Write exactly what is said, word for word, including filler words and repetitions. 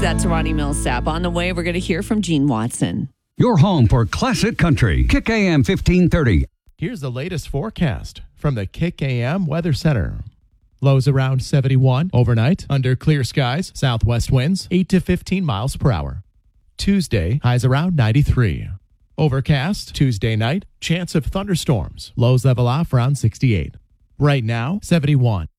That's Ronnie Millsap. On the way, we're going to hear from Gene Watson. Your home for classic country. Kick A M fifteen thirty. Here's the latest forecast from the Kick A M Weather Center. Lows around seventy-one overnight under clear skies. Southwest winds eight to fifteen miles per hour. Tuesday, highs around ninety-three. Overcast Tuesday night. Chance of thunderstorms. Lows level off around sixty-eight. Right now, seventy-one.